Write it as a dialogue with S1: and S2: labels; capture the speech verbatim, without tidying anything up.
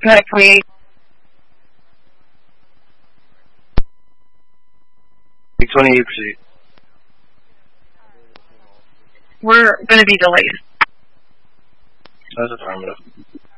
S1: gonna create.
S2: twenty-eight percent.
S1: We're gonna be delayed.
S2: That's affirmative.